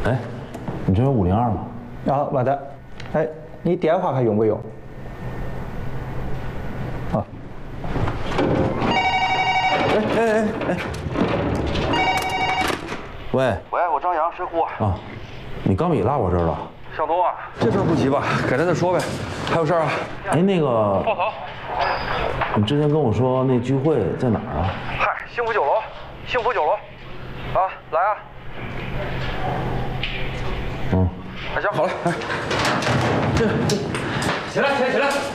哎，你这有502吗？ 啊，没得。哎，你电话还用不用？啊。哎。 喂， 我张扬，谁呼啊？ 啊，你钢笔落我这儿了。 向东啊，这事儿不急吧？改天再说呗。还有事儿啊？ 哎，那个报头。 你之前跟我说那聚会在哪儿啊？ 嗨，幸福酒楼，幸福酒楼。啊，来啊。 嗯。 那行，好嘞，哎。起来。